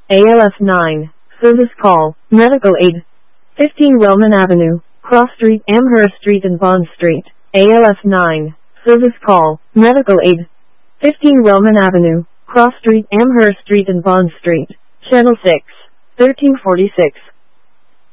ALF 9. Service call. Medical aid. 15 Roman Avenue, Cross Street, Amherst Street and Bond Street. ALF 9. Service call. Medical aid. 15 Roman Avenue, Cross Street, Amherst Street and Bond Street. Channel 6. 1346.